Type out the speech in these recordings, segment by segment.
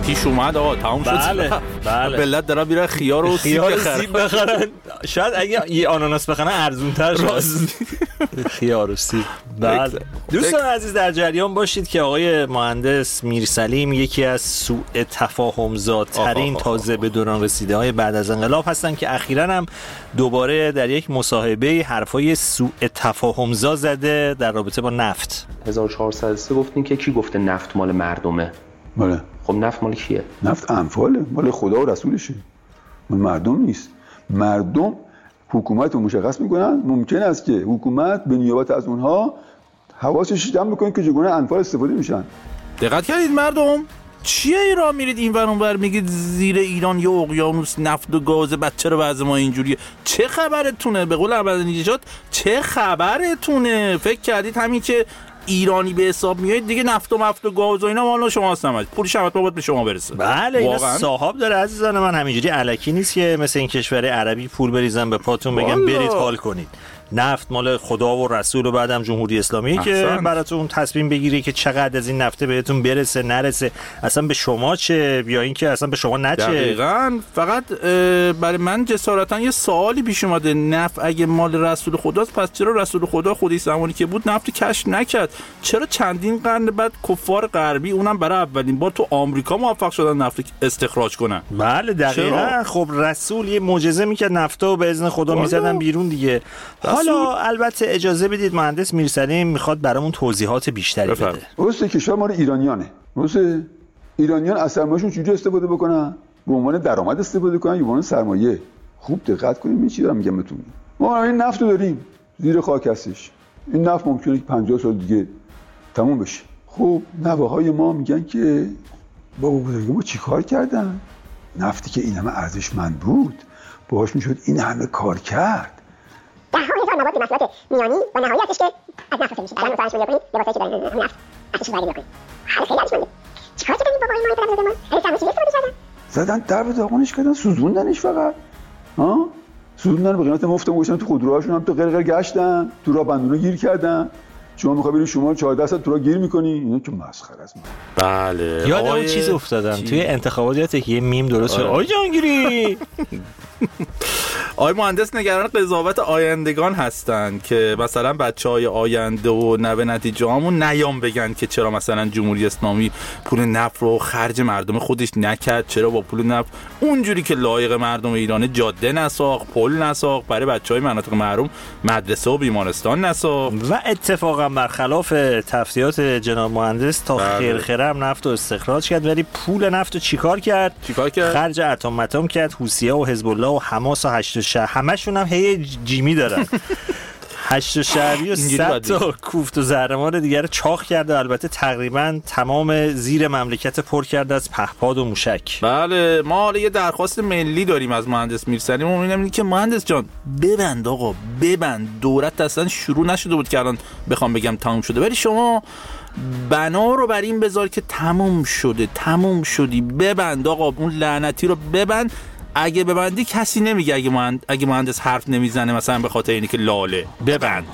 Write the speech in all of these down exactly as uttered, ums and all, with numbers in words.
پیش اومد آقا تمام شد. بله بله ملت دارن میرن خیار و خیار سیب بخرن. شاید اگه یه آناناس بخرن ارزون‌تر شه. خیار و سیب. بله دوستان عزیز در جریان باشید که آقای مهندس میرسلیم یکی از سوء تفاهم‌زاترین تازه به دوران رسیده های بعد از انقلاب هستن که اخیراً هم دوباره در یک مصاحبه حرفای سوء تفاهم‌زا زده در رابطه با نفت. هزار و چهارصد و سه گفتین که کی گفته نفت مال مردمه؟ بله. خب نفت مال کیه؟ نفت انفاله، مال خدا و رسولشه، مال مردم نیست. مردم حکومت رو مشخص میکنن، ممکن است که حکومت به نیابت از اونها حواسش جمع بکنه که چگونه انفال استفاده میشن. دقت کردید مردم؟ چیه ایران میرید این ور اون ور میگید زیر ایران یه اقیانوس نفت و گاز، بچه رو وضع ما اینجوریه؟ چه خبرتونه؟ به قول احمدی‌نژاد چه خبرتونه؟ فکر کردید همین که ایرانی به حساب میاد دیگه نفت و مفت و گاز و اینا مال شماست، همش پولش هم باید به شما برسه؟ بله اینا صاحب داره عزیزان من، همینجوری الکی نیست که مثل این کشور عربی پول بریزن به پاتون بگم برید حال کنید. نفت مال خدا و رسول و بعدم جمهوری اسلامی که براتون تصمیم بگیری که چقدر از این نفته بهتون برسه نرسه، اصلا به شما چه یا اینکه اصلا به شما نچه. دقیقاً. فقط برای من جسارتا یه سوالی پیش اومده، نفت اگه مال رسول خداست پس چرا رسول خدا خودی زمانی که بود نفت کشف نکرد؟ چرا چندین قرن بعد کفار غربی اونم برای اولین بار تو آمریکا موفق شدن نفت استخراج کنن؟ بله دقیقاً. خب رسول یه معجزه میکرد نفتو به اذن خدا میزدن بیرون دیگه. حالا البته اجازه بدید مهندس میرسلیم میخواد برامون توضیحات بیشتری بده. درسته کشور ما ایرانیانه. درسته ایرانیان از سرمایه‌شون چجوری استفاده بکنن؟ به عنوان درآمد استفاده کنن یا به عنوان سرمایه؟ خوب دقت کنید من چی دارم میگم بهتون. ما این نفت رو داریم زیر خاک هستش. این نفت ممکنه که پنجاه سال دیگه تموم بشه. خب نوه‌های ما میگن که بابا بزرگ ما چیکار کردن؟ نفتی که این همه ارزشمند بود باهاش میشد این همه کار کرد. ده ها هزار مواد محصولات میانی و نهایتش که از نفت میشه. الان مثلا شما ببینید لباسایی که دارن نفت ارزش وارد میکنه. خیلی خیلی ارزشمنده. چیکار کردن این بابای ما این پدربزرگ ما؟ خیلی سرمایه‌گذاری استفاده کردن. زدن در به داغونش کردن، سوزوندنش فقط. ها؟ سوزوندن به قیمت مفت گوشتن تو خودروهاشون هم تو قرقر گشتن، تو راه بندونا گیر کردن. شما میخوای بری شما چهارده ساعت تو راه گیر میکنی؟ اینا که مسخره است. بله. یاد اون چیز افتادم توی انتخابات که یه میم درست شد. آی جانگیری. آقای مهندس نگران قضاوت آیندگان هستن که مثلا بچهای آینده و نوه نتیجه‌هامون نیام بگن که چرا مثلا جمهوری اسلامی پول نفت رو خرج مردم خودش نکرد، چرا با پول نفت اونجوری که لایق مردم ایران جاده نساخت، پل نساخت، برای بچهای مناطق محروم مدرسه و بیمارستان نساخت. و اتفاقا برخلاف تفسیرات جناب مهندس تا خیرخرم نفت رو استخراج کرد ولی پول نفت رو چیکار کرد؟ چیکار کرد؟ خرج اتم متم کرد. حوثی‌ها و حزب الله و حماس و هشت شهر همشون هم هی جیمی دارن. هشت شهری و صد تا کوفت و زهرمار دیگر رو چاق کرده. البته تقریبا تمام زیر مملکت پر کرده از پهپاد و موشک. بله ما حالا یه درخواست ملی داریم از مهندس میرسلیم. ما می‌بینیم که مهندس جان ببند آقا ببند، دولت اصلا شروع نشده بود که الان بخوام بگم تموم شده، ولی شما بنا رو بر این بذار که تموم شده، تموم شدی، ببند آقا اون لعنتی رو ببند. اگه ببندی کسی نمیگه، اگه مهندس اگه مهندس حرف نمیزنه مثلا به خاطر اینی که لاله، ببند.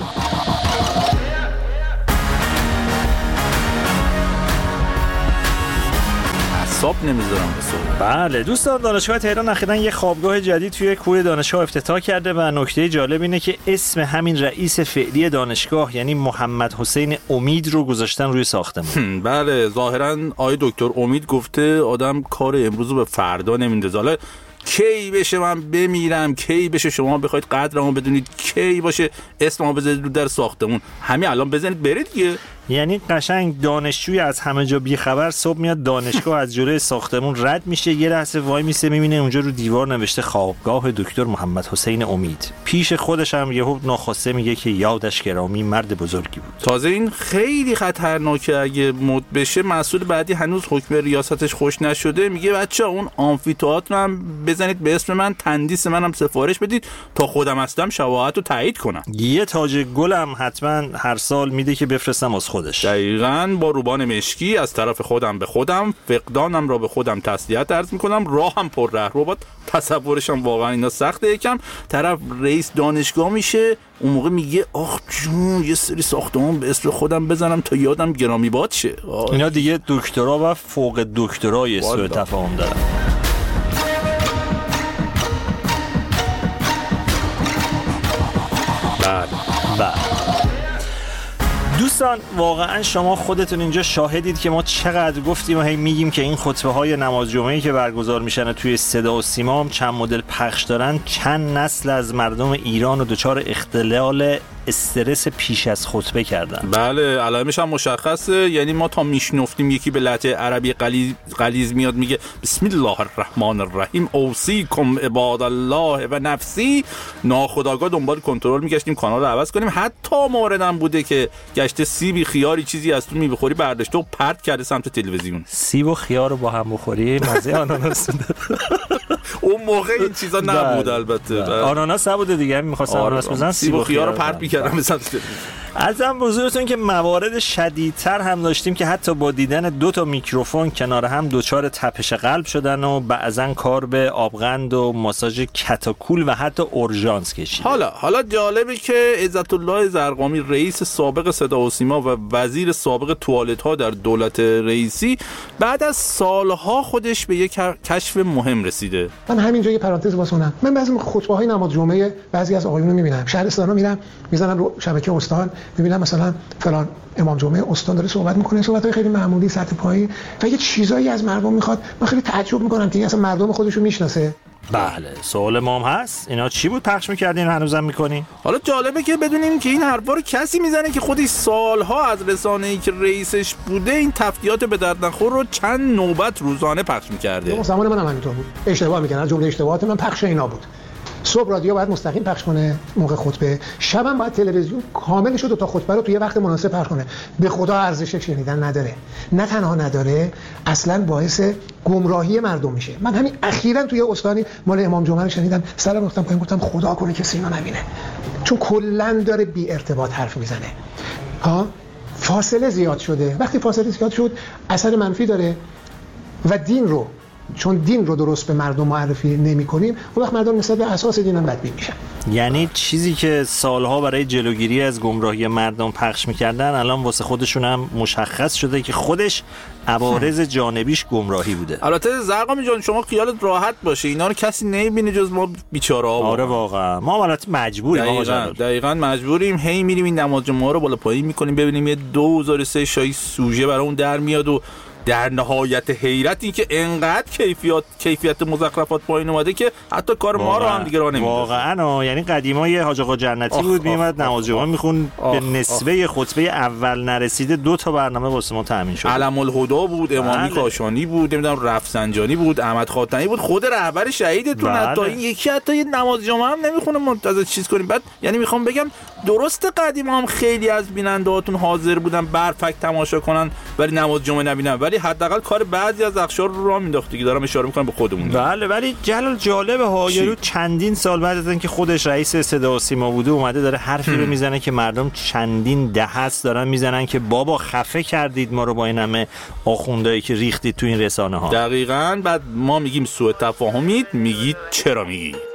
حساب نمیذارم بسه. بله دوستان دانشگاه تهران اخیراً یه خوابگاه جدید توی کوه دانشگاه افتتاح کرده و نکته جالب اینه که اسم همین رئیس فعلی دانشگاه یعنی محمد حسین امید رو گذاشتن روی ساختمون. بله ظاهراً آقای دکتر امید گفته آدم کار امروز رو به فردا نمیندازه. حالا کی بشه من بمیرم، کی بشه شما بخواید قدرمو بدونید، کی باشه اسممو بذارید رو در ساختمون، همین الان بزنید برید دیگه. یعنی قشنگ دانشجوی از همه جا بی خبر صبح میاد دانشگاه از جلوی ساختمون رد میشه، یه لحظه وای میسه میبینه اونجا رو دیوار نوشته خوابگاه دکتر محمد حسین امید. پیش خودش هم یهو ناخواسته میگه که یادش گرامی مرد بزرگی بود. تازه این خیلی خطرناکه، اگه مد بشه مسئول بعدی هنوز حکم ریاستش خوش نشده میگه بچه‌ها اون آمفی‌تئاتر هم بزنید به اسم من، تندیس منم سفارش بدید، تا خودم هستم شفاعت و تایید کنن. یه تاج گلم حتما هر سال میده که بفرستم از خودش. دقیقاً با روبان مشکی از طرف خودم به خودم، فقدانم را به خودم تسلیت عرض میکنم. راهم پر رهرو بود، تصورشم واقعا اینا سخته. یکم طرف رئیس دانشگاه میشه، اون موقع میگه آخ جون یه سری ساختمان به اسم خودم بزنم تا یادم گرامی باد شه. اینا دیگه دکترا و فوق دکترای سوء تفاهم دارن. بله بله دوستان، واقعا شما خودتون اینجا شاهدید که ما چقدر گفتیم و هی میگیم که این خطبه های نماز جمعه‌ای که برگزار میشن توی صدا و سیما هم چند مدل پخش دارن، چند نسل از مردم ایران و دچار اختلال استرس پیش از خطبه کردن. بله علائمش هم مشخصه، یعنی ما تا میشنفتیم یکی به لهجه عربی غلیظ غلیظ میاد میگه بسم الله الرحمن الرحیم اوصیکم عباد الله و نفسی، ناخودآگاه دنبال کنترل میگشتیم کانال رو عوض کنیم. حتی موردم بوده که گشته سیبی خیاری چیزی از تو میبخوری برداشته و پرت کرده سمت تلویزیون. سیب و خیار رو با هم بخوری مزه آناناس اون موقع این چیزا نبود. البته آناناس نبوده دیگه، می‌خواستن آناناس بزنن، سیب و خیار رو پرت می‌کردن به سمت تلویزیون. ازم بزرگتون که موارد شدیدتر هم داشتیم که حتی با دیدن دو تا میکروفون کنار هم دچار تپش قلب شدن و بعضن کار به آبغند و ماساژ کتاکول و حتی اورژانس کشید. حالا حالا جالبه که عزت الله زرقامی رئیس سابق صدا و سیما و وزیر سابق توالت ها در دولت رئیسی بعد از سالها خودش به یک کشف مهم رسیده. من همینجا یه پرانتز واسونم. من بعضی خطبه‌های نماز جمعه بعضی از آقایون رو می‌بینم، شهرستانا میرم میزنن رو شبکه استان، می‌بینم مثلا فلان امام جمعه استان داره صحبت میکنه، صحبت‌های خیلی معمولی سطح پایین و یه چیزایی از مردم میخواد. من خیلی تعجب میکنم که اصلا مردم خودشو میشناسه. بله سوال ما هم هست، اینا چی بود پخش میکردین هنوزم میکنین؟ حالا جالبه که بدونیم که این حرفا رو کسی میزنه که خودش سالها از رسانه‌ای که رئیسش بوده این تفتیات به درد نخور رو چند نوبت روزانه پخش میکرده. زمان منم همینطور بود، اشتباه میکنن، جمله اشتباهات من پخش اینا بود. صبح رادیو باید مستقیم پخش کنه موقع خطبه، شبم باید تلویزیون کاملش دو تا خطبه رو توی وقت مناسب پخش کنه. به خدا ارزش شنیدن نداره، نه تنها نداره، اصلا باعث گمراهی مردم میشه. من همین اخیراً توی استانی مال امام جمعه رو شنیدم، سلام گفتم پایین، گفتم خدا کنه کسی اینو نبینه، چون کلاً داره بی ارتباط حرف میزنه. ها فاصله زیاد شده، وقتی فاصله زیاد شد اثر منفی داره و دین رو چون دین رو درست به مردم معرفی نمی کنیم اون وقت مردم نسبت به اساس دین هم بدبین میشن. یعنی چیزی که سالها برای جلوگیری از گمراهی مردم پخش میکردن الان واسه خودشون هم مشخص شده که خودش عوارض جانبیش گمراهی بوده. البته زرقامی جان شما خیالت راحت باشه، اینا رو کسی نمیبینه جز ما بیچاره‌ها. آره واقعا ما البته مجبوریم. دقیقاً, دقیقاً مجبوریم، هی میریم این نماز جمعه رو بالا پایین میکنیم ببینیم یه دو هزار و سه شایی سوژه برای اون در میاد و در نهایت حیرت این که انقدر کیفیت کیفیت مزخرفات پایین اومده که حتی کار ما رو هم دیگه راه نمیده. واقعا یعنی قدیما یه حاج آقا جنتی بود میومد نماز جمعه میخون به نسبه خطبه اول نرسیده دو تا برنامه واسه ما تامین شد. علم الهدا بود، امامی بله. کاشانی بود، نمیدونم رفسنجانی بود، احمد خاتمی بود، خود رهبر شهیدتون بله. حتی این یکی حتی یه نماز جمعه هم نمیخونه منتظر چیز کنیم. بعد یعنی میخوام بگم درست قدیما هم خیلی از بیننده‌هاتون حاضر بودن برفک تماشا کنن ولی نماز جمعه نبینن، ولی حداقل کار بعضی از اقشار رو راه مینداخت دیگه. دارم اشاره میکنم به خودمون. بله ولی جلال جالبه ها، یارو چندین سال بعد از اینکه خودش رئیس صدا و سیما بوده اومده داره حرفی رو میزنه که مردم چندین دهه است دارن میزنن که بابا خفه کردید ما رو با این همه آخوندایی که ریختید تو این رسانه ها. دقیقاً. بعد ما میگیم سوء تفاهمید، میگید چرا میگی؟